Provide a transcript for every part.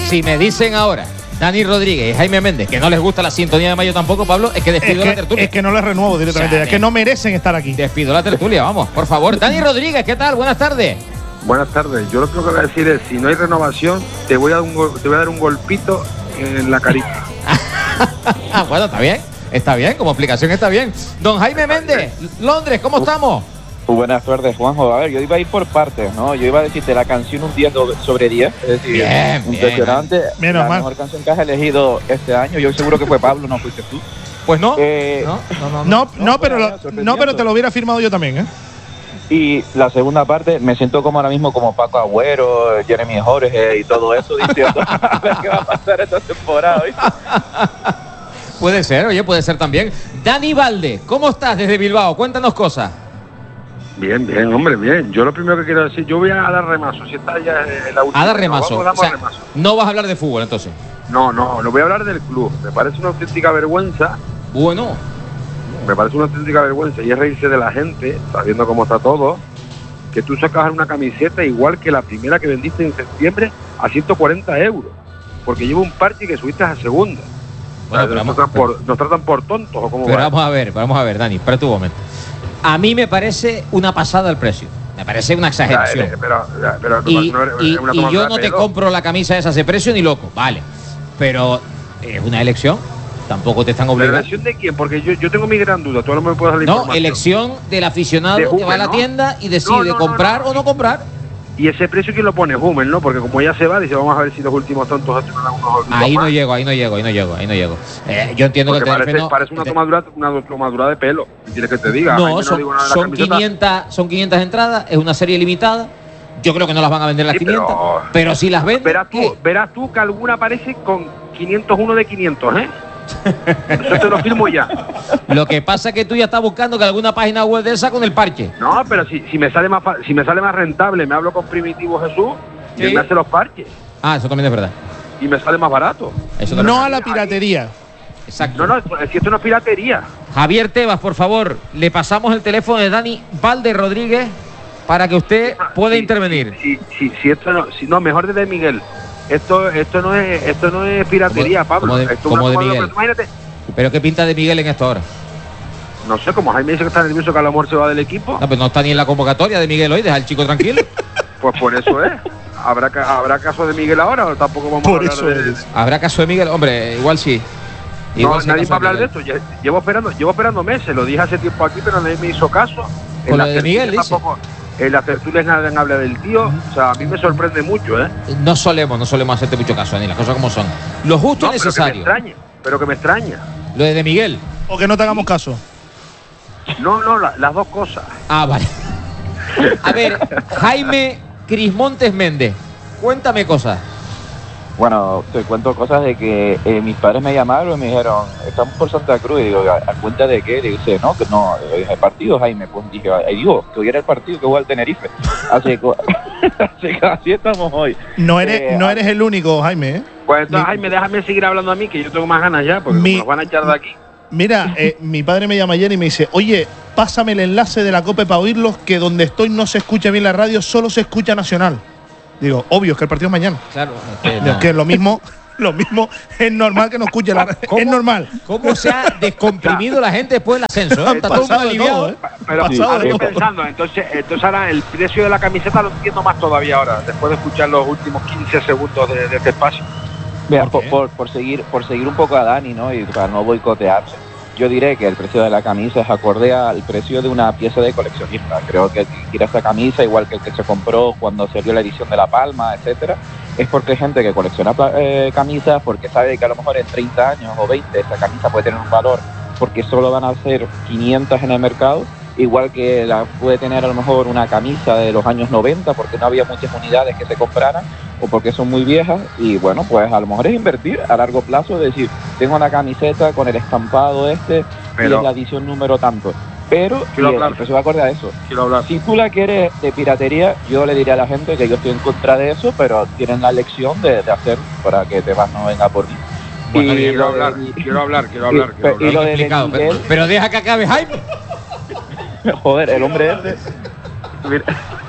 Si me dicen ahora Dani Rodríguez y Jaime Méndez que no les gusta la sintonía de Mayo tampoco, Pablo, es que despido la tertulia. Es que no les renuevo directamente, es que no merecen estar aquí. Despido la tertulia, vamos, por favor. Dani Rodríguez, ¿qué tal? Buenas tardes. Buenas tardes. Yo lo que voy a decir es, si no hay renovación, te voy a dar un golpito en la carita. Bueno, está bien, como explicación está bien. Don Jaime Méndez, Londres, ¿cómo estamos? Buenas tardes, Juanjo. A ver, yo iba a ir por partes, ¿no? Yo iba a decirte la canción un 10 sobre 10. Es decir, bien, impresionante. Bien, la mejor canción que has elegido este año. Yo seguro que fue Pablo, no fuiste tú. Pues no. No, pero te lo hubiera firmado yo también, ¿eh? Y la segunda parte, me siento como ahora mismo como Paco Agüero, Jeremy Jorge y todo eso, diciendo a ver qué va a pasar esta temporada, ¿viste? Puede ser, oye, puede ser también. Dani Valde, ¿cómo estás desde Bilbao? Cuéntanos cosas. Bien, hombre, bien. Yo lo primero que quiero decir, yo voy a dar remazo. Si está ya en la última. A dar remazo. Vamos, o sea, remazo. No vas a hablar de fútbol, entonces. No, voy a hablar del club. Me parece una auténtica vergüenza. Bueno. Me parece una auténtica vergüenza y es reírse de la gente, sabiendo cómo está todo, que tú sacas una camiseta igual que la primera que vendiste en septiembre a 140 euros, porque lleva un parche que subiste a segunda. Bueno, o sea, nos tratan por tontos o cómo. Pero vamos a ver, Dani, espera tu momento. A mí me parece una pasada el precio. Me parece una exageración. Y yo no te compro la camisa esa a ese precio ni loco, vale. Pero es una elección. Tampoco te están obligando. ¿La elección de quién? Porque yo tengo mi gran duda. Tú no me puedes dar la información. No, elección del aficionado de Hummel, que va a la tienda y decide comprar o no comprar. Y ese precio quién lo pone, Hummel, ¿no? Porque como ya se va, dice, vamos a ver si los últimos tontos hacen unos. Ahí no llego. Yo entiendo porque que el parece una tomadura de pelo. ¿Quieres que te diga? No, son 500 entradas, es una serie limitada. Yo creo que no las van a vender las 500, pero si las venden. Verás tú que alguna aparece con 501 de 500, ¿eh? Eso te lo firmo ya. Lo que pasa es que tú ya estás buscando que alguna página web de esa con el parche. No, pero si me sale más rentable, me hablo con Primitivo Jesús y él me hace los parches. Ah, eso también es verdad. Y me sale más barato. No a la piratería. Exacto. No, es que esto no es piratería. Javier Tebas, por favor, le pasamos el teléfono de Dani Valde Rodríguez para que usted pueda intervenir. Si esto no, mejor desde Miguel. Esto no es piratería, Pablo. Como de Miguel. Imagínate. ¿Pero qué pinta de Miguel en esto ahora? No sé, como Jaime dice que está nervioso que a lo mejor se va del equipo. No, pero no está ni en la convocatoria de Miguel hoy, deja al chico tranquilo. Pues por eso es. ¿Habrá caso de Miguel ahora o tampoco vamos a hablar de eso? ¿Habrá caso de Miguel? Hombre, igual sí. Igual nadie va a hablar de esto. Llevo esperando meses. Lo dije hace tiempo aquí, pero nadie me hizo caso. Con lo de Miguel, dice. En las tertulias nadie habla del tío. O sea, a mí me sorprende mucho, ¿eh? No solemos hacerte mucho caso, Dani, las cosas como son. Lo justo y necesario. Pero que me extraña. Lo de Miguel. O que no te hagamos caso. No, las dos cosas. Ah, vale. A ver, Jaime Crismontes Méndez, cuéntame cosas. Bueno, te cuento cosas de que mis padres me llamaron y me dijeron, estamos por Santa Cruz, y digo, ¿a cuenta de qué? Y dice, no, que no, el partido, Jaime. Pues dije, ay Dios, que hoy era el partido que voy al Tenerife. Así que así estamos hoy. No eres el único, Jaime, ¿eh? Pues entonces, Jaime, déjame seguir hablando a mí, que yo tengo más ganas ya, porque nos van a echar de aquí. Mira, mi padre me llama ayer y me dice, oye, pásame el enlace de la COPE para oírlos, que donde estoy no se escucha bien la radio, solo se escucha Nacional. Digo, obvio, es que el partido es mañana. Claro. Es que lo mismo es normal que no escuche la radio. Es normal. ¿Cómo se ha descomprimido la gente después del ascenso? Está todo el mundo aliviado, Pero ahora estoy pensando, entonces ahora el precio de la camiseta lo entiendo más todavía ahora, después de escuchar los últimos 15 segundos de este espacio. Mira, por seguir un poco a Dani, ¿no? Y para no boicotearse, yo diré que el precio de la camisa es acorde al precio de una pieza de coleccionista. Creo que el que quiere esta camisa, igual que el que se compró cuando se vio la edición de La Palma, etcétera, es porque hay gente que colecciona camisas, porque sabe que a lo mejor en 30 años o 20 esa camisa puede tener un valor, porque solo van a ser 500 en el mercado, igual que la puede tener a lo mejor una camisa de los años 90, porque no había muchas unidades que se compraran, o porque son muy viejas, y bueno, pues a lo mejor es invertir a largo plazo, es decir, tengo una camiseta con el estampado y es la edición número tanto, pero el precio va acorde a eso. Si tú la quieres de piratería, yo le diría a la gente que yo estoy en contra de eso, pero tienen la elección de hacer para que Tebas no venga por mí. Bueno, quiero hablar. Y lo de pero deja que acabe Jaime. Joder, el hombre este.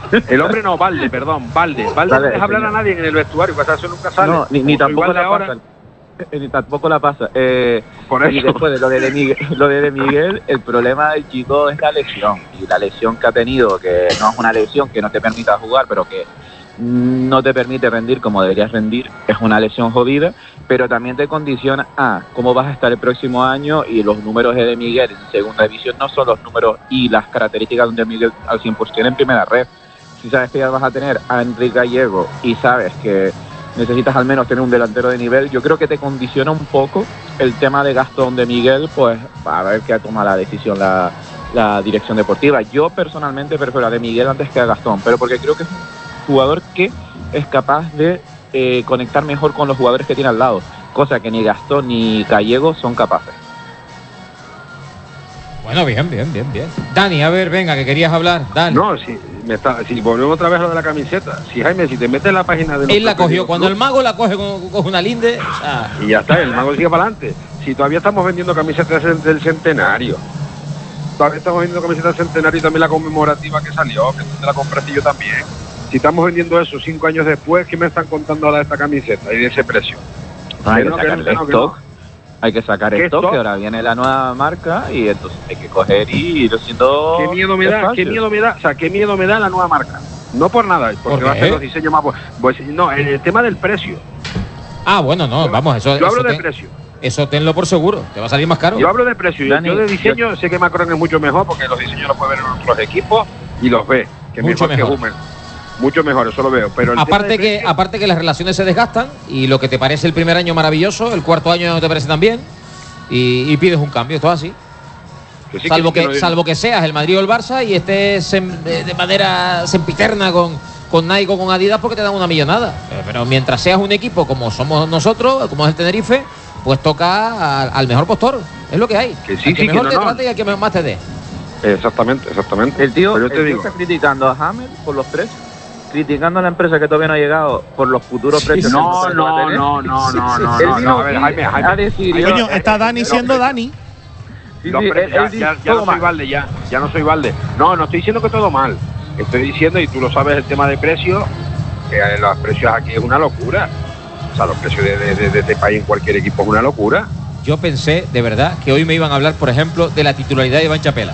El hombre no, Valde, perdón, Valde. Valde no deja hablar a nadie en el vestuario, pues eso nunca sale. No, ni tampoco la pasa. Ni tampoco la pasa. Por eso. Y después de lo de Miguel, el problema del chico es la lesión. Y la lesión que ha tenido, que no es una lesión que no te permita jugar, pero que no te permite rendir como deberías rendir, es una lesión jodida, pero también te condiciona a cómo vas a estar el próximo año, y los números de Miguel en segunda división no son los números y las características de Miguel al 100% en primera red. Si sabes que ya vas a tener a Enrique Gallego y sabes que necesitas al menos tener un delantero de nivel, yo creo que te condiciona un poco el tema de Gastón de Miguel, pues a ver qué toma la decisión la dirección deportiva. Yo personalmente prefiero a de Miguel antes que a Gastón, pero porque creo que es jugador que es capaz de conectar mejor con los jugadores que tiene al lado, cosa que ni Gastón ni Gallego son capaces. Bueno, bien. Dani, a ver, venga, que querías hablar. Dani. No, si volvemos otra vez a lo de la camiseta. Si Jaime, si te metes en la página de... Él la cogió, cuando el mago la coge con una linde... Y ya está, el mago sigue para adelante. Si todavía estamos vendiendo camisetas del centenario. Todavía estamos vendiendo camisetas del centenario y también la conmemorativa que salió, que te la compraste yo también. Si estamos vendiendo eso 5 años después, ¿qué me están contando ahora de esta camiseta y de ese precio? Hay que sacar stock, que ahora viene la nueva marca y entonces hay que coger y ir haciendo... ¿Qué miedo me da? O sea, ¿qué miedo me da la nueva marca? No por nada, porque va a ser los diseños más... Pues no, el tema del precio. Ah, bueno, no, vamos, eso... Yo hablo de precio. Eso tenlo por seguro, te va a salir más caro. Yo hablo de precio, Dani, yo de diseño sé que Macron es mucho mejor, porque los diseños los puede ver en otros equipos y los ve, que mucho mejor que Hummel. Mucho mejor, eso lo veo. Pero aparte que las relaciones se desgastan, y lo que te parece el primer año maravilloso, el cuarto año no te parece tan bien, y pides un cambio, todo así. Sí, salvo que seas el Madrid o el Barça y estés de manera sempiterna con Nike o con Adidas porque te dan una millonada. Pero mientras seas un equipo como somos nosotros, como es el Tenerife, pues toca al mejor postor. Es lo que hay. Que mejor te trate y al que más te dé. Exactamente. El tío está criticando a Hammer por los precios, criticando a la empresa que todavía no ha llegado por los futuros precios. No. A ver, Jaime. Coño, está Dani siendo Dani. Ya no soy Valde, ya no soy Valde. No estoy diciendo que todo mal. Estoy diciendo, y tú lo sabes, el tema de precios, que los precios aquí es una locura. O sea, los precios de este país en cualquier equipo es una locura. Yo pensé, de verdad, que hoy me iban a hablar, por ejemplo, de la titularidad de Iván Chapela.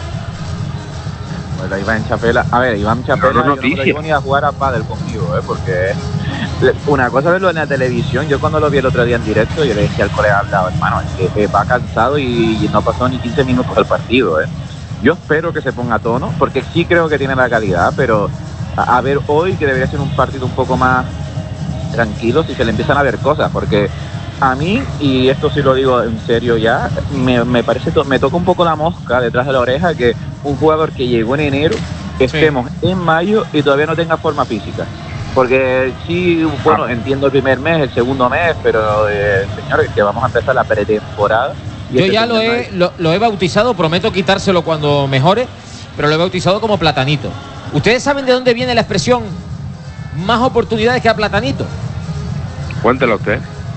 Bueno, Iván Chapela, Iván Chapela no lo llevo ni a jugar a pádel conmigo, porque una cosa verlo en la televisión, yo cuando lo vi el otro día en directo, yo le decía al colega al lado, hermano, es que va cansado y no pasó ni 15 minutos del partido, Yo espero que se ponga a tono, porque sí creo que tiene la calidad, pero a ver hoy, que debería ser un partido un poco más tranquilo, si se le empiezan a ver cosas, porque a mí, y esto sí lo digo en serio ya, me parece, me toca un poco la mosca detrás de la oreja que un jugador que llegó en enero, estemos en mayo y todavía no tenga forma física. Porque sí, bueno, entiendo el primer mes, el segundo mes, pero señores, que vamos a empezar la pretemporada. Yo ya lo he bautizado, prometo quitárselo cuando mejore, pero lo he bautizado como Platanito. ¿Ustedes saben de dónde viene la expresión más oportunidades que a Platanito? Cuéntelo usted.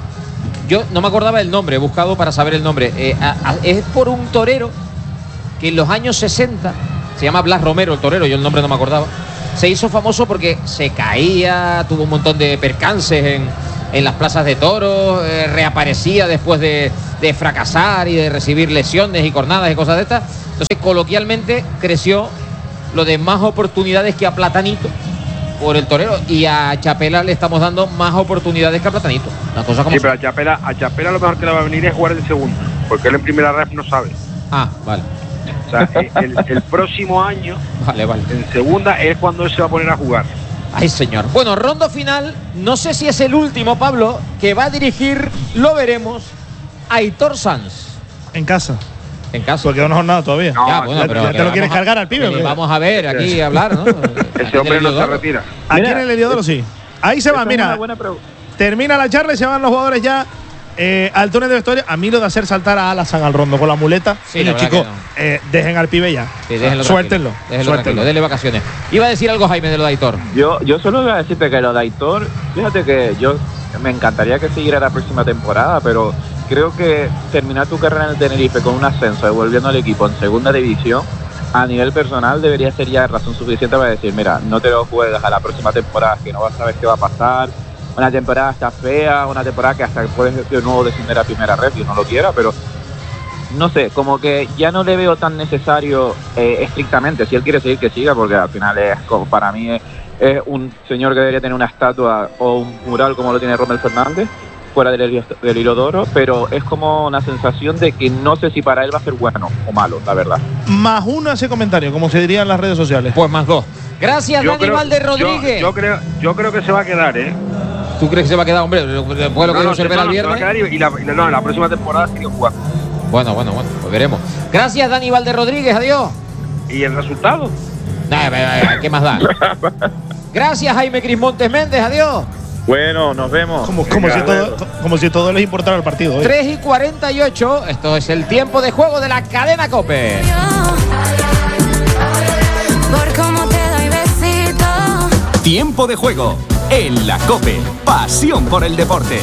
Yo no me acordaba el nombre, he buscado para saber el nombre. Es por un torero que en los años 60, se llama Blas Romero el torero, yo el nombre no me acordaba, se hizo famoso porque se caía, tuvo un montón de percances en las plazas de toros, reaparecía después de fracasar y de recibir lesiones y cornadas y cosas de estas. Entonces, coloquialmente, creció lo de más oportunidades que a Platanito por el torero, y a Chapela le estamos dando más oportunidades que a Platanito. Una cosa como pero a Chapela lo mejor que le va a venir es jugar en segundo, porque él en primera ref no sabe. Ah, vale. O sea, el próximo año, vale, en segunda es cuando él se va a poner a jugar. Ay, señor. Bueno, ronda final, no sé si es el último, Pablo, que va a dirigir, lo veremos, Aitor Sanz. En casa. En casa. Porque no es nada todavía. No, ya, bueno, pero ya te lo quieres cargar al pibe. Vamos a ver aquí hablar, ¿no? Ese hombre no se retira. Aquí en el Heliodoro sí. Ahí se van, mira. Termina la charla y se van los jugadores ya al túnel de vestuario. A mí lo de hacer saltar a Alasan al rondo con la muleta. Sí, y chicos, dejen al pibe ya. Sí, suéltenlo. Suéltenlo, denle vacaciones. Iba a decir algo, Jaime, de lo de Aitor. Yo solo iba a decirte que lo de Aitor, fíjate que yo me encantaría que siguiera la próxima temporada, pero creo que terminar tu carrera en el Tenerife con un ascenso, devolviendo al equipo en segunda división, a nivel personal debería ser ya razón suficiente para decir, mira, no te lo juegas a la próxima temporada, que no vas a saber qué va a pasar. Una temporada está fea, una temporada que hasta puedes de nuevo descender a primera red, yo no lo quiera, pero no sé, como que ya no le veo tan necesario estrictamente. Si él quiere seguir, que siga, porque al final es como, para mí es un señor que debería tener una estatua o un mural como lo tiene Rommel Fernández fuera del hilo de oro, pero es como una sensación de que no sé si para él va a ser bueno o malo, la verdad. Más uno a ese comentario, como se diría en las redes sociales. Pues más dos. Gracias, Dani Valde Rodríguez. Yo creo que se va a quedar, ¿eh? ¿Tú crees que se va a quedar, hombre? Después de lo que se verá el viernes. Se va a quedar y la próxima temporada sigue jugando. Bueno, pues veremos. Gracias, Dani Valde Rodríguez, adiós. ¿Y el resultado? ¿Qué más da? Gracias, Jaime Cris Montes Méndez, adiós. Bueno, nos vemos. Como si todo les importara el partido. 3:48, esto es el tiempo de juego de la cadena COPE. Tiempo de juego en la COPE. Pasión por el deporte.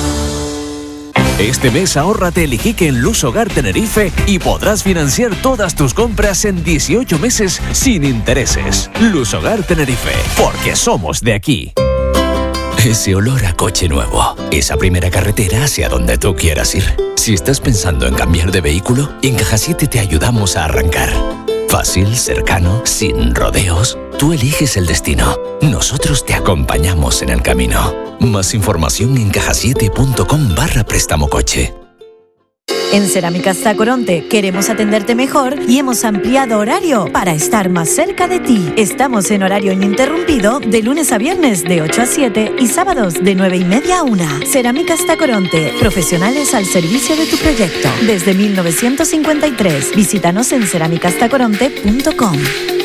Este mes ahórrate el Iquique en Luz Hogar Tenerife y podrás financiar todas tus compras en 18 meses sin intereses. Luz Hogar Tenerife, porque somos de aquí. Ese olor a coche nuevo, esa primera carretera hacia donde tú quieras ir. Si estás pensando en cambiar de vehículo, en Caja 7 te ayudamos a arrancar. Fácil, cercano, sin rodeos. Tú eliges el destino. Nosotros te acompañamos en el camino. Más información en cajasiete.com/préstamo coche. En Cerámicas Tacoronte queremos atenderte mejor y hemos ampliado horario para estar más cerca de ti. Estamos en horario ininterrumpido de lunes a viernes de 8 a 7 y sábados de 9:30 a 1. Cerámicas Tacoronte, profesionales al servicio de tu proyecto. Desde 1953. Visítanos en cerámicastacoronte.com.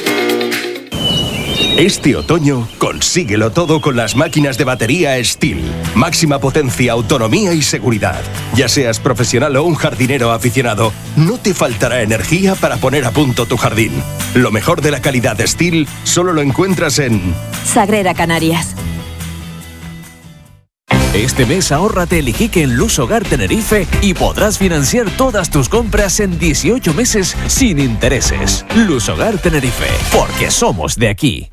Este otoño, consíguelo todo con las máquinas de batería Stihl. Máxima potencia, autonomía y seguridad. Ya seas profesional o un jardinero aficionado, no te faltará energía para poner a punto tu jardín. Lo mejor de la calidad de Stihl solo lo encuentras en Sagrera Canarias. Este mes ahórrate el Iquique en Luz Hogar Tenerife y podrás financiar todas tus compras en 18 meses sin intereses. Luz Hogar Tenerife, porque somos de aquí.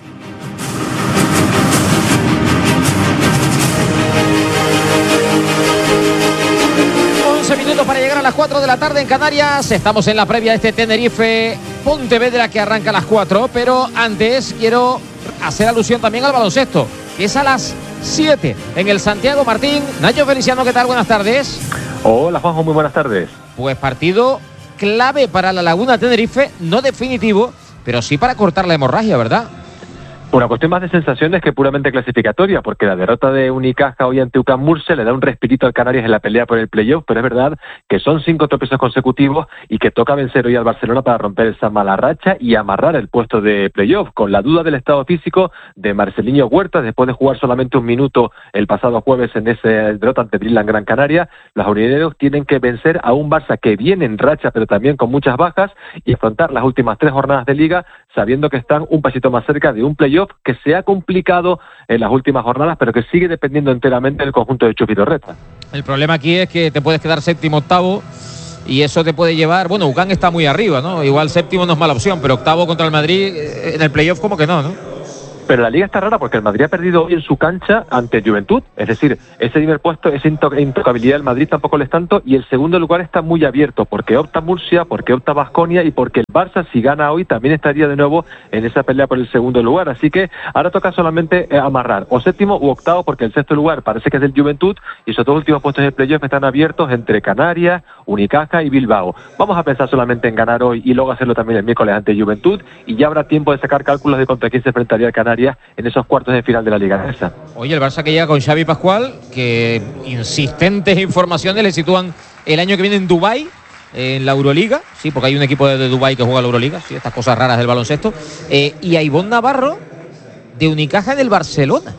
11 minutos para llegar a las 4 de la tarde en Canarias. Estamos en la previa de este Tenerife Pontevedra que arranca a las 4, pero antes quiero hacer alusión también al baloncesto, que es a las 7 en el Santiago Martín. Nacho Feliciano, ¿qué tal? Buenas tardes. Hola Juanjo, muy buenas tardes. Pues partido clave para la Laguna Tenerife, no definitivo, pero sí para cortar la hemorragia, ¿verdad? Una cuestión más de sensaciones que puramente clasificatoria, porque la derrota de Unicaja hoy ante UCAM Murcia le da un respirito al Canarias en la pelea por el playoff, pero es verdad que son 5 tropiezos consecutivos y que toca vencer hoy al Barcelona para romper esa mala racha y amarrar el puesto de playoff, con la duda del estado físico de Marceliño Huertas, después de jugar solamente un minuto el pasado jueves en ese derrota ante Brillan Gran Canaria. Los aurineros tienen que vencer a un Barça que viene en racha, pero también con muchas bajas, y afrontar las últimas 3 jornadas de Liga, sabiendo que están un pasito más cerca de un playoff que se ha complicado en las últimas jornadas, pero que sigue dependiendo enteramente del conjunto de Chupi Torreta. El problema aquí es que te puedes quedar séptimo, octavo, y eso te puede llevar... Bueno, UCAM está muy arriba, ¿no? Igual séptimo no es mala opción, pero octavo contra el Madrid en el playoff como que no. Pero la Liga está rara porque el Madrid ha perdido hoy en su cancha ante Juventud, es decir, ese primer puesto, esa intocabilidad del Madrid tampoco le es tanto, y el segundo lugar está muy abierto porque opta Murcia, porque opta Baskonia y porque el Barça, si gana hoy, también estaría de nuevo en esa pelea por el segundo lugar. Así que ahora toca solamente amarrar o séptimo u octavo, porque el sexto lugar parece que es del Juventud y esos 2 últimos puestos de playoff están abiertos entre Canarias, Unicaja y Bilbao. Vamos a pensar solamente en ganar hoy y luego hacerlo también el miércoles ante Juventud, y ya habrá tiempo de sacar cálculos de contra quién se enfrentaría el Canarias en esos cuartos de final de la Liga Danesa. Oye, el Barça que llega con Xavi Pascual, que insistentes informaciones le sitúan el año que viene en Dubái, en la Euroliga, sí, porque hay un equipo de Dubái que juega la Euroliga, sí, estas cosas raras del baloncesto, y a Ivonne Navarro de Unicaja del Barcelona.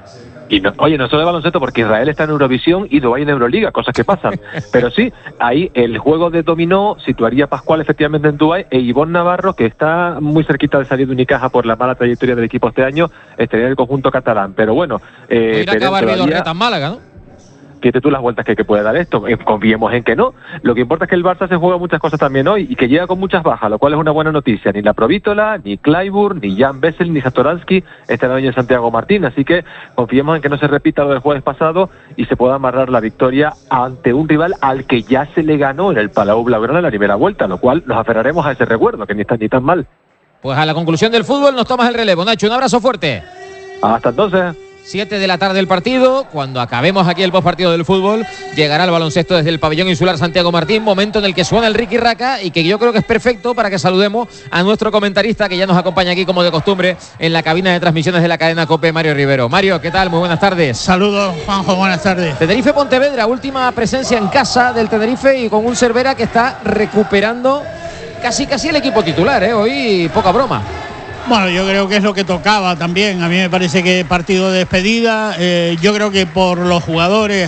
Y no, oye, no solo de baloncesto, porque Israel está en Eurovisión y Dubái en Euroliga, cosas que pasan. Pero sí, ahí el juego de dominó situaría a Pascual efectivamente en Dubái, e Ivonne Navarro, que está muy cerquita de salir de Unicaja por la mala trayectoria del equipo este año, estaría en el conjunto catalán. Pero bueno, ir a acabar Vidorreta en Málaga, ¿no? fíjate tú las vueltas que puede dar esto. Confiemos en que no. Lo que importa es que el Barça se juega muchas cosas también hoy y que llega con muchas bajas, lo cual es una buena noticia. Ni la Provítola, ni Clyburn, ni Jan Bessel, ni Satoransky estarán hoy en Santiago Martín. Así que confiemos en que no se repita lo del jueves pasado y se pueda amarrar la victoria ante un rival al que ya se le ganó en el Palau Blaugrana en la primera vuelta, lo cual nos aferraremos a ese recuerdo, que ni está ni tan mal. Pues a la conclusión del fútbol nos tomas el relevo. Nacho, un abrazo fuerte. Hasta entonces. 7 de la tarde el partido. Cuando acabemos aquí el postpartido del fútbol, llegará el baloncesto desde el pabellón insular Santiago Martín, momento en el que suena el Riqui Raca y que yo creo que es perfecto para que saludemos a nuestro comentarista que ya nos acompaña aquí como de costumbre en la cabina de transmisiones de la cadena COPE, Mario Rivero. Mario, ¿qué tal? Muy buenas tardes. Saludos, Juanjo, buenas tardes. Tenerife Pontevedra, última presencia en casa del Tenerife y con un Cervera que está recuperando casi el equipo titular, hoy poca broma. Bueno, yo creo que es lo que tocaba también. A mí me parece que partido de despedida. Yo creo que por los jugadores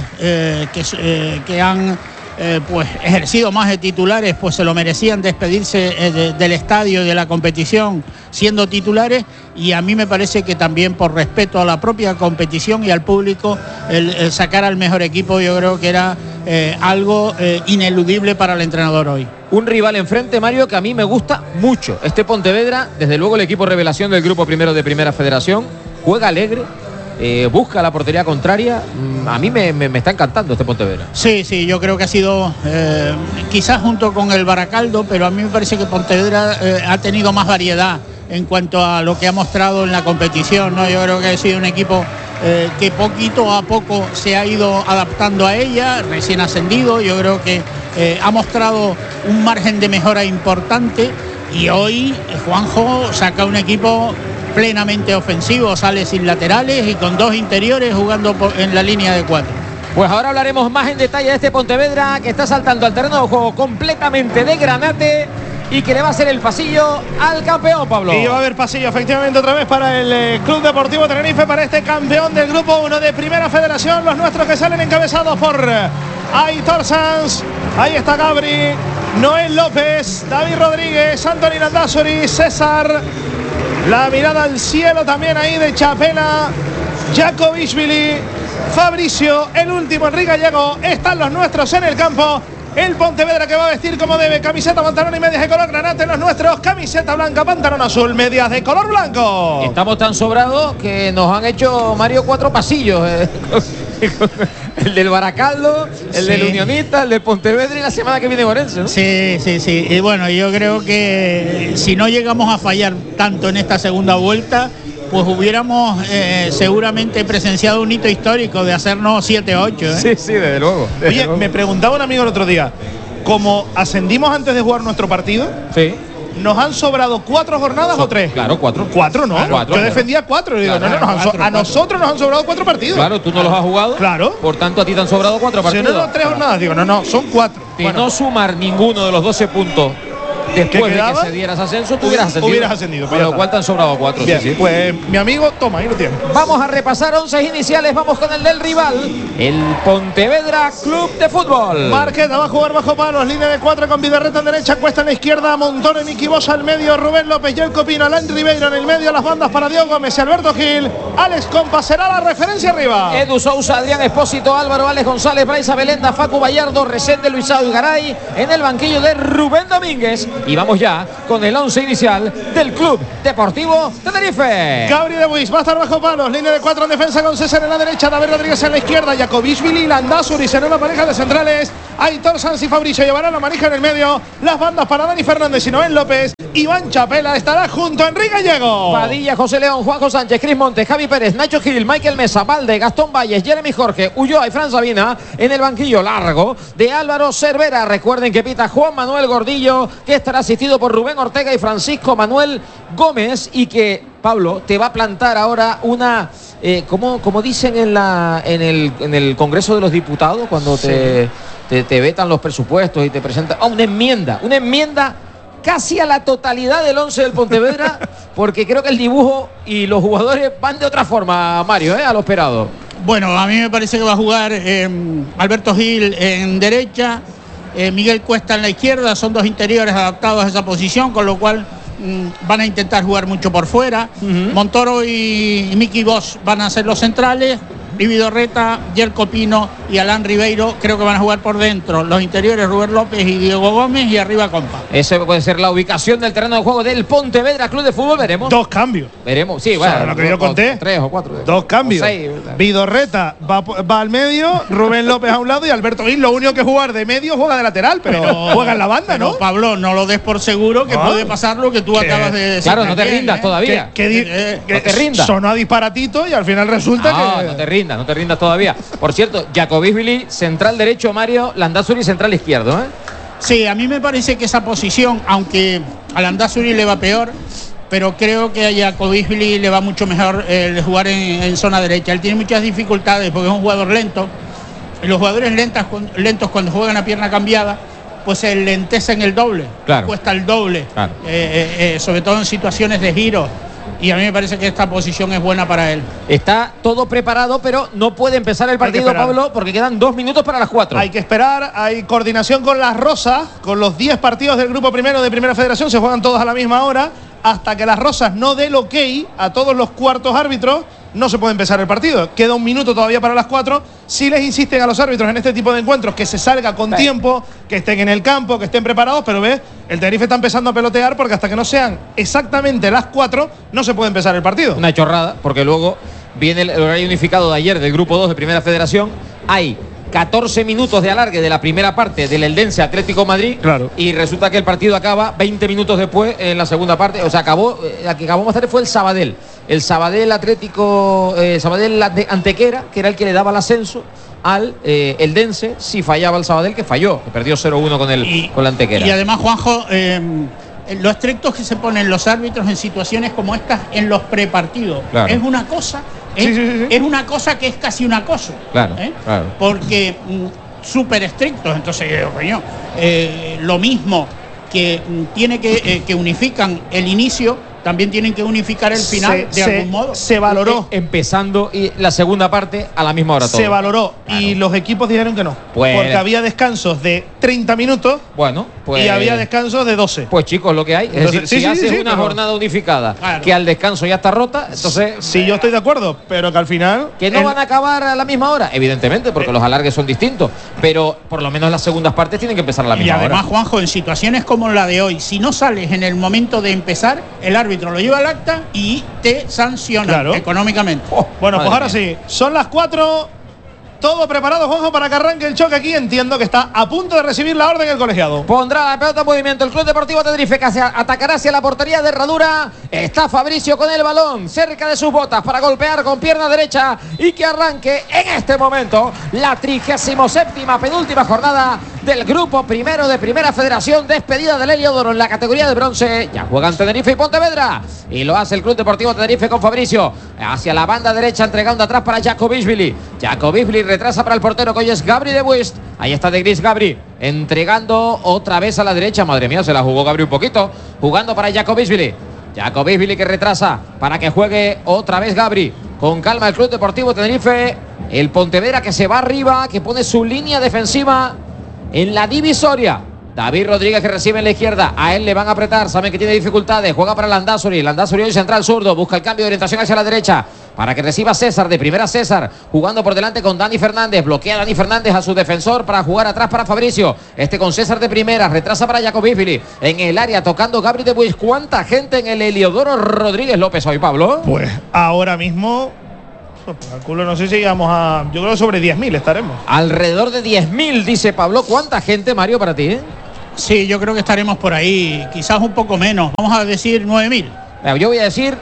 que han pues ejercido más de titulares, pues se lo merecían despedirse del estadio y de la competición siendo titulares. Y a mí me parece que también por respeto a la propia competición y al público, el sacar al mejor equipo, yo creo que era algo ineludible para el entrenador hoy. Un rival enfrente, Mario, que a mí me gusta mucho. Este Pontevedra, desde luego el equipo revelación del grupo primero de Primera Federación, juega alegre, busca la portería contraria. A mí me está encantando este Pontevedra. Sí, yo creo que ha sido quizás junto con el Baracaldo, pero a mí me parece que Pontevedra ha tenido más variedad en cuanto a lo que ha mostrado en la competición, ¿no? Yo creo que ha sido un equipo que poquito a poco se ha ido adaptando a ella, recién ascendido. Yo creo que ha mostrado un margen de mejora importante y hoy Juanjo saca un equipo plenamente ofensivo, sale sin laterales y con 2 interiores jugando en la línea de 4. Pues ahora hablaremos más en detalle de este Pontevedra que está saltando al terreno de juego completamente de granate y que le va a hacer el pasillo al campeón, Pablo. Y va a haber pasillo efectivamente otra vez para el Club Deportivo Tenerife, para este campeón del Grupo 1 de Primera Federación, los nuestros que salen encabezados por Aitor Sanz, ahí está Gabri, Noel López, David Rodríguez, Anthony Landázuri, César, la mirada al cielo también ahí de Chapela, Jakobishvili, Fabricio, el último Enrique Gallego. Están los nuestros en el campo. El Pontevedra que va a vestir como debe, camiseta, pantalón y medias de color granate. Los nuestros, camiseta blanca, pantalón azul, medias de color blanco. Estamos tan sobrados que nos han hecho, Mario, 4 pasillos. El del Baracaldo, el del Unionista, el del Pontevedra y la semana que viene Orense, ¿no? Sí. Y bueno, yo creo que si no llegamos a fallar tanto en esta segunda vuelta, pues hubiéramos seguramente presenciado un hito histórico de hacernos 7-8. Sí, desde luego. Oye, me preguntaba un amigo el otro día, como ascendimos antes de jugar nuestro partido, sí, ¿nos han sobrado 4 jornadas o 3? Claro, 4. 4, ¿no? Claro, yo defendía 4. Digo, a nosotros nos han sobrado 4 partidos. Claro, tú no los has jugado. Claro. Por tanto, a ti te han sobrado 4 partidos. Si no, 3 jornadas. Digo, no, son 4. De no sumar ninguno de los 12 puntos después de que se dieras ascenso, tú hubieras ascendido. Con lo cual te han sobrado 4. Bien, sí. Pues mi amigo, toma, ahí lo tienes. Vamos a repasar 11 iniciales. Vamos con el del rival, el Pontevedra Club de Fútbol. Marqueta va a jugar bajo palos, línea de 4 con Vidarreta en derecha, Cuesta en la izquierda, Montón en Miki Bosa al medio, Rubén López, Yelko Pino, Alain Ribeiro en el medio, las bandas para Diego Gómez y Alberto Gil. Alex Compa será la referencia arriba. Edu Sousa, Adrián Espósito, Álvaro, Alex González, Braisa Belenda, Facu Bayardo, Resende, Luisao y Garay en el banquillo de Rubén Domínguez. Y vamos ya con el 11 inicial del Club Deportivo Tenerife. Gabri de Buis va a estar bajo palos, línea de 4 en defensa con César en la derecha, David Rodríguez en la izquierda, Jakobishvili y Landázuri será una pareja de centrales. Aitor Sanz y Fabricio llevarán la manija en el medio, las bandas para Dani Fernández y Noel López. Iván Chapela estará junto a Enrique Gallego. Padilla, José León, Juanjo Sánchez, Cris Montes, Javi Pérez, Nacho Gil, Michael Mesa, Valde, Gastón Valles, Jeremy Jorge, Ulloa y Fran Sabina en el banquillo largo de Álvaro Cervera. Recuerden que pita Juan Manuel Gordillo, que estará asistido por Rubén Ortega y Francisco Manuel Gómez, y que Pablo te va a plantar ahora una como dicen en el Congreso de los Diputados cuando te vetan los presupuestos y te presentan una enmienda casi a la totalidad del 11 del Pontevedra, porque creo que el dibujo y los jugadores van de otra forma, Mario, a lo esperado. Bueno, a mí me parece que va a jugar Alberto Gil en derecha, Miguel Cuesta en la izquierda. Son 2 interiores adaptados a esa posición, con lo cual van a intentar jugar mucho por fuera. Montoro y Miki Bosch van a ser los centrales. Vidorreta, Yerko Pino y Alan Ribeiro creo que van a jugar por dentro. Los interiores, Rubén López y Diego Gómez, y arriba Compa. Esa puede ser la ubicación del terreno de juego del Pontevedra Club de Fútbol. Veremos. 2 cambios. Veremos, sí, bueno. Lo que yo conté. 3 o 4. 2 cambios. 6, Vidorreta va al medio, Rubén López a un lado y Alberto Gil, lo único que jugar de medio, juega de lateral, pero juega en la banda, ¿no? Pablo, no lo des por seguro que puede pasar lo que tú acabas de decir. Claro, no te rindas todavía. Que no te rindas. Sonó a disparatito y al final resulta que. No te rindas todavía. Por cierto, Jacobishvili, central derecho, Mario, Landázuri, central izquierdo, ¿eh? Sí, a mí me parece que esa posición, aunque a Landázuri le va peor, pero creo que a Jacobishvili le va mucho mejor el jugar en zona derecha. Él tiene muchas dificultades porque es un jugador lento. Y los jugadores lentos cuando juegan a pierna cambiada, pues se lentecen el doble. Claro. Cuesta el doble. Claro. Sobre todo en situaciones de giro. Y a mí me parece que esta posición es buena para él. Está todo preparado, pero no puede empezar el partido, Pablo, porque quedan 2 minutos para las 4. Hay que esperar, hay coordinación con las Rosas, con los 10 partidos del grupo primero de Primera Federación, se juegan todos a la misma hora. Hasta que las Rosas no dé el ok a todos los cuartos árbitros, no se puede empezar el partido. Queda 1 minuto todavía para las 4. Si les insisten a los árbitros en este tipo de encuentros que se salga con tiempo, que estén en el campo, que estén preparados, pero ves, el Tenerife está empezando a pelotear porque hasta que no sean exactamente las 4 no se puede empezar el partido. Una chorrada, porque luego viene el horario unificado de ayer del grupo 2 de Primera Federación. Hay 14 minutos de alargue de la primera parte del Eldense Atlético Madrid. Claro. Y resulta que el partido acaba 20 minutos después en la segunda parte. O sea, la que acabó más tarde fue el Sabadell. El Sabadell Atlético, Sabadell Antequera, que era el que le daba el ascenso al Eldense si fallaba el Sabadell, que falló, que perdió 0-1 con la Antequera. Y además, Juanjo, lo estrictos que se ponen los árbitros en situaciones como estas en los prepartidos, claro, es una cosa. Es una cosa que es casi un acoso. Claro, claro. Porque súper estrictos. Entonces, lo mismo que tiene que unifican el inicio, también tienen que unificar el final de algún modo. Se valoró. Empezando y la segunda parte a la misma hora todo. Se valoró. Claro. Y los equipos dijeron que no. Pues, porque había descansos de 30 minutos. Bueno, pues. Y había descansos de 12. Pues chicos, lo que hay. Es decir, si haces una jornada unificada, claro, que al descanso ya está rota, entonces. Sí, yo estoy de acuerdo, pero que al final. Que no van a acabar a la misma hora, evidentemente, porque los alargues son distintos. Pero por lo menos las segundas partes tienen que empezar a la misma hora. Y además, Juanjo, en situaciones como la de hoy, si no sales en el momento de empezar, el árbitro lo lleva al acta y te sanciona económicamente. Bueno, pues ahora sí, son las 4. Todo preparado, Juanjo, para que arranque el choque aquí. Entiendo que está a punto de recibir la orden el colegiado. Pondrá la pelota en movimiento el Club Deportivo Tenerife, que atacará hacia la portería de Herradura. Está Fabricio con el balón cerca de sus botas para golpear con pierna derecha y que arranque en este momento la 37ª penúltima jornada del grupo primero de Primera Federación. Despedida del Heliodoro en la categoría de bronce. Ya juegan Tenerife y Pontevedra y lo hace el Club Deportivo Tenerife con Fabricio hacia la banda derecha, entregando atrás para Jacobishvili. Jacobishvili retrasa para el portero, que hoy es Gabri de Buist. Ahí está de Gris Gabri, entregando otra vez a la derecha. Madre mía, se la jugó Gabri un poquito. Jugando para Jacobishvili. Jacobishvili que retrasa para que juegue otra vez Gabri. Con calma el Club Deportivo Tenerife. El Pontevedra que se va arriba, que pone su línea defensiva en la divisoria. David Rodríguez que recibe en la izquierda. A él le van a apretar. Saben que tiene dificultades. Juega para Landázuri. Landázuri hoy central zurdo. Busca el cambio de orientación hacia la derecha para que reciba César. De primera César. Jugando por delante con Dani Fernández. Bloquea Dani Fernández a su defensor para jugar atrás para Fabricio. Este con César de primera. Retrasa para Jacobishvili. En el área tocando Gabri de Buis. ¿Cuánta gente en el Heliodoro Rodríguez López hoy, Pablo? Pues ahora mismo. Calculo, no sé si llegamos a. Yo creo que sobre 10.000 estaremos. Alrededor de 10.000, dice Pablo. ¿Cuánta gente, Mario, para ti? Sí, yo creo que estaremos por ahí. Quizás un poco menos. Vamos a decir 9.000. Yo voy a decir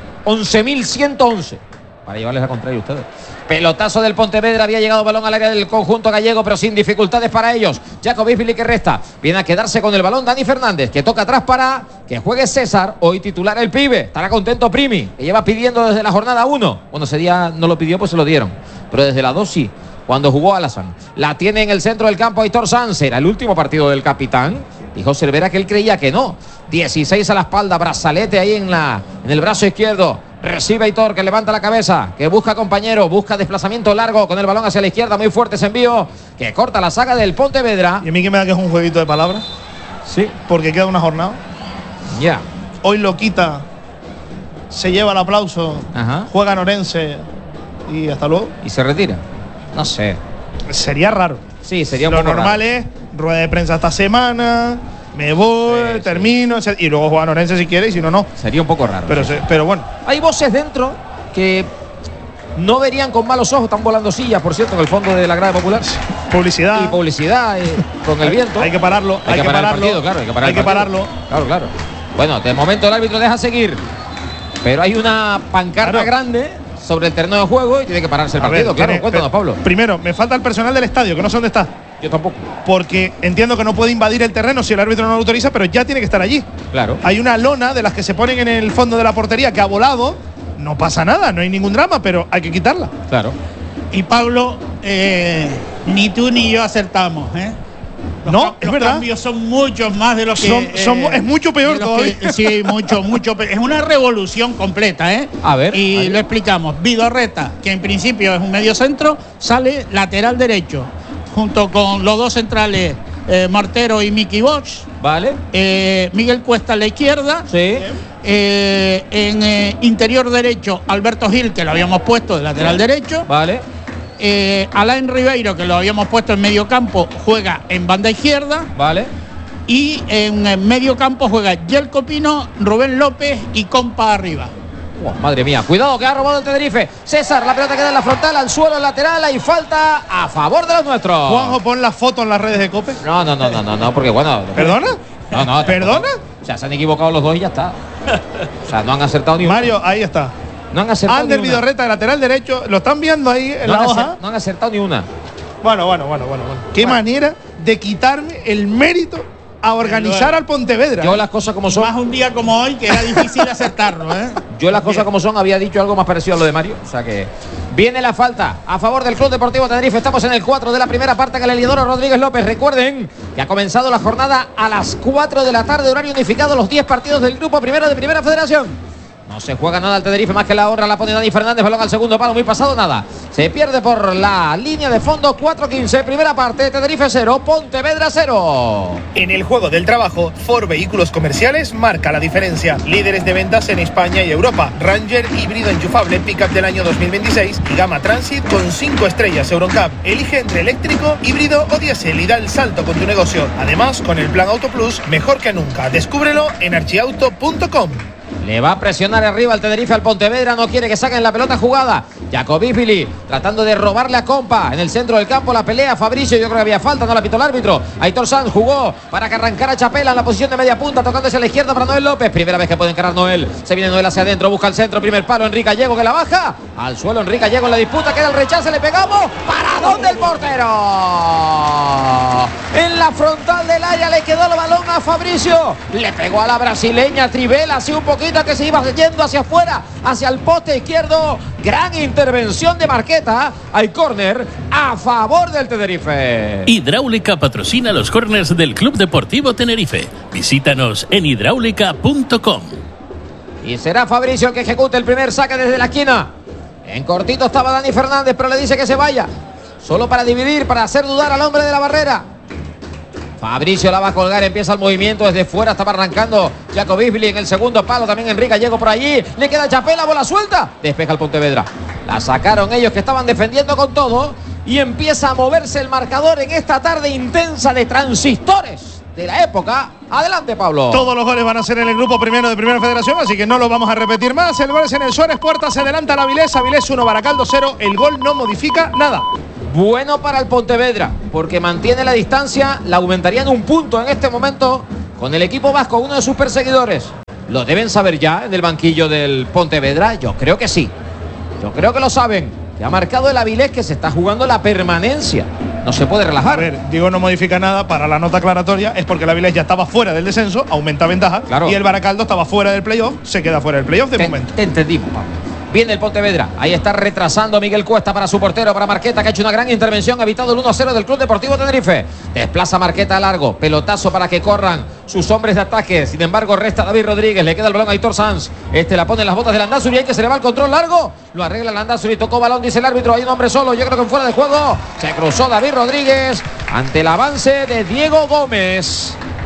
11.111. Para llevarles la contraria a ustedes. Pelotazo del Pontevedra, había llegado balón al área del conjunto gallego, pero sin dificultades para ellos. Jacobishvili que resta, viene a quedarse con el balón Dani Fernández, que toca atrás para que juegue César, hoy titular el pibe. Estará contento Primi, que lleva pidiendo desde la jornada 1. Bueno, ese día no lo pidió, pues se lo dieron, pero desde la 2 sí, cuando jugó Alasan. La tiene en el centro del campo Aitor Sanz, era el último partido del capitán. Dijo Cervera que él creía que no. 16 a la espalda, brazalete ahí en el brazo izquierdo. Recibe Aitor, que levanta la cabeza, que busca compañero, busca desplazamiento largo con el balón hacia la izquierda, muy fuerte ese envío, que corta la saga del Pontevedra. ¿Y a mí que me da que es un jueguito de palabras? Sí. Porque queda una jornada. Ya. Hoy lo quita, se lleva el aplauso, juega Norense, y hasta luego. Y se retira. No sé. Sería raro. Sí, sería un Lo poco normal raro. es rueda de prensa esta semana, me voy, termino, y luego Juan Orense si quiere y si no, no. Sería un poco raro. Pero bueno. Hay voces dentro que no verían con malos ojos, están volando sillas, por cierto, en el fondo de la grada popular. Publicidad. Y publicidad con el viento. Hay que pararlo, hay que pararlo. El partido, claro, hay que parar hay que pararlo. Claro. Bueno, de momento el árbitro deja seguir, pero hay una pancarta grande sobre el terreno de juego y tiene que pararse el partido. Claro, cuéntanos, Pablo. Primero, me falta el personal del estadio, que no sé dónde está. Yo tampoco. Porque entiendo que no puede invadir el terreno si el árbitro no lo autoriza, pero ya tiene que estar allí. Claro. Hay una lona de las que se ponen en el fondo de la portería que ha volado. No pasa nada, no hay ningún drama, pero hay que quitarla. Claro. Y Pablo, ni tú ni yo acertamos, ¿eh? No, es verdad. Los cambios son muchos más de los que… es mucho peor todavía. Sí, mucho peor. Es una revolución completa, ¿eh? A ver. Y lo explicamos. Vidorreta, que en principio es un medio centro, sale lateral derecho, junto con los dos centrales, Mortero y Miki Bosch. Vale. Miguel Cuesta a la izquierda. Sí. En interior derecho, Alberto Gil, que lo habíamos puesto de lateral derecho. Vale. Alain Ribeiro, que lo habíamos puesto en medio campo, juega en banda izquierda. Vale. Y en medio campo juega Yelko Pino, Rubén López y Compa arriba. Madre mía, cuidado que ha robado el Tenerife. César, la pelota queda en la frontal, al suelo lateral, hay falta a favor de los nuestros. Juanjo, pon la foto en las redes de COPE. No, porque bueno. ¿Perdona? No. ¿Perdona? O sea, se han equivocado los dos y ya está. O sea, no han acertado ni una. Mario, ahí está. No han acertado Ander ni una. Vidorreta, de lateral derecho. Lo están viendo ahí en la hoja. No han acertado ni una. Bueno. Qué manera de quitarme el mérito a organizar al Pontevedra. Yo las cosas como son. Más un día como hoy, que era difícil acertarlo, ¿eh? Yo las cosas como son había dicho algo más parecido a lo de Mario. O sea que viene la falta a favor del Club Deportivo Tenerife. Estamos en el 4 de la primera parte con el Eliodoro Rodríguez López. Recuerden que ha comenzado la jornada a las 4 de la tarde, horario unificado, los 10 partidos del Grupo Primero de Primera Federación. No se juega nada al Tenerife más que la honra, la pone Dani Fernández, balón al segundo palo, muy pasado, nada. Se pierde por la línea de fondo, 4-15, primera parte, Tenerife 0, Pontevedra 0. En el juego del trabajo, Ford Vehículos Comerciales marca la diferencia. Líderes de ventas en España y Europa. Ranger híbrido enchufable, pickup del año 2026 y Gama Transit con 5 estrellas Euroncap. Elige entre eléctrico, híbrido o diésel y da el salto con tu negocio. Además, con el plan Auto Plus, mejor que nunca. Descúbrelo en archiauto.com. Le va a presionar arriba al Tenerife al Pontevedra, no quiere que saquen la pelota jugada. Jacobífili tratando de robarle a Compa en el centro del campo, la pelea Fabricio, yo creo que había falta, no la pitó el árbitro. Aitor Sanz jugó para que arrancara Chapela en la posición de media punta, tocándose a la izquierda para Noel López. Primera vez que puede encarar Noel, se viene Noel hacia adentro, busca el centro, primer palo, Enrique Gallego que la baja. Al suelo Enrique Gallego en la disputa, queda el rechace, le pegamos. ¿Para dónde el portero? En la frontal del área le quedó el balón a Fabricio. Le pegó a la brasileña Trivela, así un poquito que se iba yendo hacia afuera, hacia el poste izquierdo. Gran intervención de Marqueta. Hay córner a favor del Tenerife. Hidráulica patrocina los córners del Club Deportivo Tenerife. Visítanos en hidráulica.com. Y será Fabricio el que ejecute el primer saque desde la esquina. En cortito estaba Dani Fernández, pero le dice que se vaya. Solo para dividir, para hacer dudar al hombre de la barrera. Fabricio la va a colgar, empieza el movimiento desde fuera, estaba arrancando Jacobífili en el segundo palo, también Enrique Gallego por allí, le queda Chapela, bola suelta, despeja el Pontevedra. La sacaron ellos que estaban defendiendo con todo y empieza a moverse el marcador en esta tarde intensa de transistores de la época. Adelante, Pablo. Todos los goles van a ser en el Grupo Primero de Primera Federación, así que no lo vamos a repetir más. El gol es en el Suárez Puerta, se adelanta la Avilés 1, Baracaldo 0, el gol no modifica nada. Bueno para el Pontevedra, porque mantiene la distancia, la aumentaría en un punto en este momento con el equipo vasco, uno de sus perseguidores. ¿Lo deben saber ya en el banquillo del Pontevedra? Yo creo que sí. Yo creo que lo saben. Que ha marcado el Avilés que se está jugando la permanencia. No se puede relajar. A ver, digo no modifica nada para la nota aclaratoria, es porque el Avilés ya estaba fuera del descenso, aumenta ventaja, claro. Y el Baracaldo estaba fuera del playoff, se queda fuera del playoff de momento. Entendimos, Pablo. Viene el Pontevedra, ahí está retrasando Miguel Cuesta para su portero, para Marqueta, que ha hecho una gran intervención, ha evitado el 1-0 del Club Deportivo Tenerife. Desplaza Marqueta a largo, pelotazo para que corran sus hombres de ataque. Sin embargo, resta David Rodríguez, le queda el balón a Aitor Sanz. La pone en las botas de Landázuri, hay que se le va el control largo. Lo arregla Landázuri, tocó balón, dice el árbitro, hay un hombre solo, yo creo que fuera de juego. Se cruzó David Rodríguez ante el avance de Diego Gómez.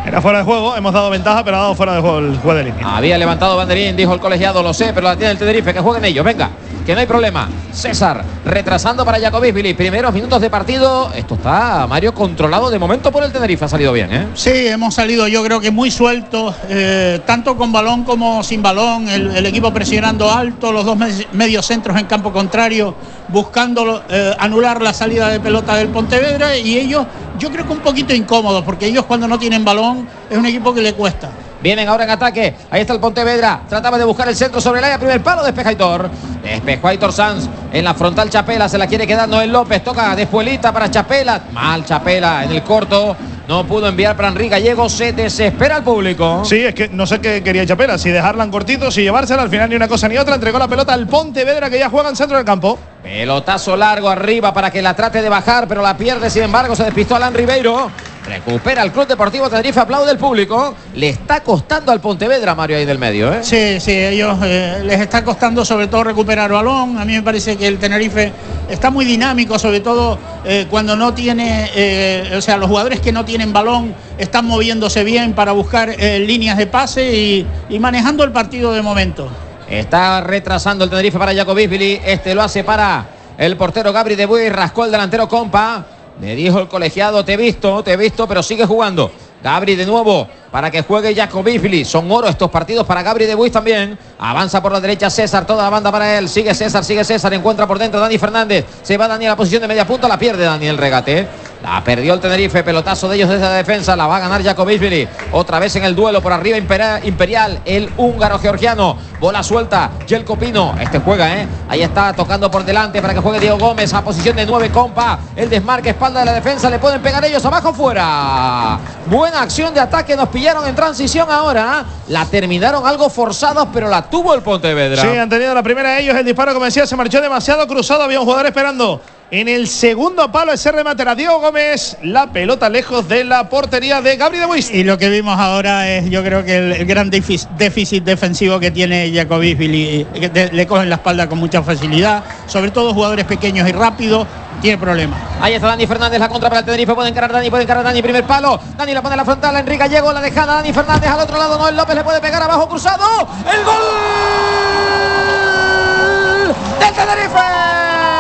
Era fuera de juego, hemos dado ventaja, pero ha dado fuera de juego el juez de línea. Había levantado banderín, dijo el colegiado, lo sé, pero la tiene el Tenerife, que jueguen ellos, venga, que no hay problema. César, retrasando para Jacobísvili, primeros minutos de partido. Esto está, Mario, controlado de momento por el Tenerife, ha salido bien, ¿eh? Sí, hemos salido yo creo que muy sueltos, tanto con balón como sin balón, el equipo presionando alto, los dos medios centros en campo contrario, buscando anular la salida de pelota del Pontevedra, y ellos, yo creo que un poquito incómodos, porque ellos cuando no tienen balón es un equipo que le cuesta. Vienen ahora en ataque. Ahí está el Pontevedra. Trataba de buscar el centro sobre el área. Primer palo. Despeja Aitor. Despejó Aitor Sanz. En la frontal Chapela. Se la quiere quedar Noel López. Toca de espuelita para Chapela. Mal Chapela en el corto. No pudo enviar para Henry Gallego. Se desespera el público. Sí, es que no sé qué quería Chapela. Si dejarla en cortito, si llevársela. Al final ni una cosa ni otra. Entregó la pelota al Pontevedra, que ya juega en centro del campo. Pelotazo largo arriba para que la trate de bajar, pero la pierde. Sin embargo, se despistó Alan Ribeiro. Recupera el Club Deportivo Tenerife, aplaude el público. Le está costando al Pontevedra, Mario, ahí del medio, ¿eh? Sí, ellos les está costando sobre todo recuperar balón. A mí me parece que el Tenerife está muy dinámico, sobre todo cuando no tiene, o sea, los jugadores que no tienen balón están moviéndose bien para buscar líneas de pase y manejando el partido de momento. Está retrasando el Tenerife para Jacobísvili. Este lo hace para el portero Gabri de Buy. Rascó el delantero Compa. Le dijo el colegiado, te he visto, pero sigue jugando. Gabri de nuevo para que juegue Jacobísvili. Son oro estos partidos para Gabri de Buis también. Avanza por la derecha César, toda la banda para él. Sigue César, encuentra por dentro Dani Fernández. Se va Dani a la posición de media punta, la pierde Dani el regate. La perdió el Tenerife, pelotazo de ellos desde la defensa. La va a ganar Jacobísvili. Otra vez en el duelo por arriba Imperial, el húngaro georgiano. Bola suelta, Jelko Pino. Este juega, ahí está tocando por delante para que juegue Diego Gómez a posición de 9, Compa. El desmarque, espalda de la defensa. Le pueden pegar ellos abajo, fuera. Buena acción de ataque, nos pillaron en transición ahora. La terminaron algo forzados, pero la tuvo el Pontevedra. Sí, han tenido la primera de ellos. El disparo, como decía, se marchó demasiado cruzado. Había un jugador esperando en el segundo palo. Ese remate era Diego Gómez. La pelota lejos de la portería de Gabri de Buis. Y lo que vimos ahora es, yo creo que el gran déficit defensivo que tiene Jacobísvili. Le cogen la espalda con mucha facilidad, sobre todo jugadores pequeños y rápidos. Tiene problemas. Ahí está Dani Fernández, la contra para el Tenerife. Puede encarar Dani, primer palo. Dani la pone a la frontal, Henry Gallego, la dejada. Dani Fernández al otro lado, Noel López le puede pegar abajo, cruzado. ¡El gol!